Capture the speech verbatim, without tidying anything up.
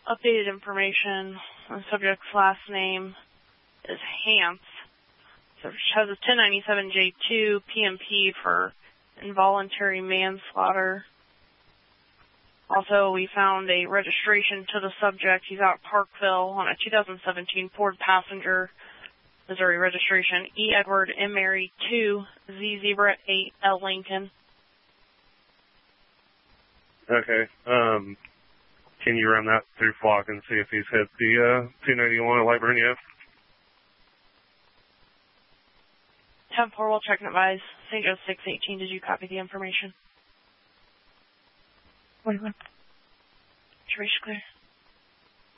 updated information. The subject's last name is Hance. So she has a ten ninety-seven J two P M P for involuntary manslaughter. Also, we found a registration to the subject. He's out at Parkville on a two thousand seventeen Ford Passenger, Missouri registration, E. Edward M. Mary two, Z Zebra eight, L. Lincoln. Okay. Um, can you run that through Flock and see if he's hit the uh, two ninety-one at Lightburn yet? ten four will check and advise. Saint Joe six eighteen, did you copy the information? forty-one. Trace clear.